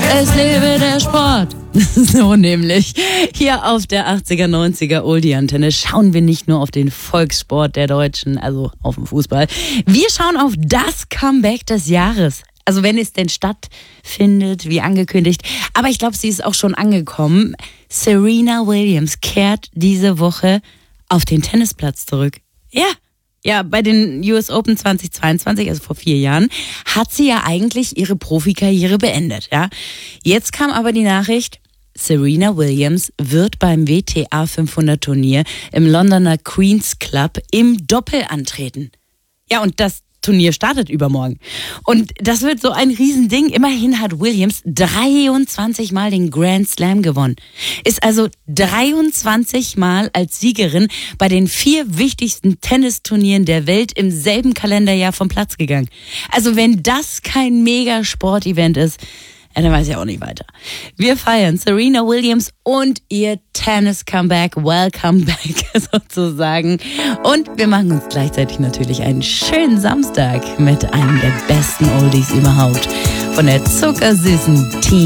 Es lebe der Sport. So nämlich. Hier auf der 80er, 90er Oldie-Antenne schauen wir nicht nur auf den Volkssport der Deutschen, also auf den Fußball. Wir schauen auf das Comeback des Jahres. Also wenn es denn stattfindet, wie angekündigt. Aber ich glaube, sie ist auch schon angekommen. Serena Williams kehrt diese Woche auf den Tennisplatz zurück. Ja, bei den US Open 2022, also vor 4 Jahren, hat sie ja eigentlich ihre Profikarriere beendet. Ja. Jetzt kam aber die Nachricht, Serena Williams wird beim WTA 500 Turnier im Londoner Queen's Club im Doppel antreten. Ja, und das Turnier startet übermorgen. Und das wird so ein Riesending. Immerhin hat Williams 23 Mal den Grand Slam gewonnen. Ist also 23 Mal als Siegerin bei den 4 wichtigsten Tennisturnieren der Welt im selben Kalenderjahr vom Platz gegangen. Also wenn das kein Mega-Sport-Event ist, dann weiß ich auch nicht weiter. Wir feiern Serena Williams und ihr Tennis-Comeback. Welcome back sozusagen. Und wir machen uns gleichzeitig natürlich einen schönen Samstag mit einem der besten Oldies überhaupt von der zuckersüßen Team.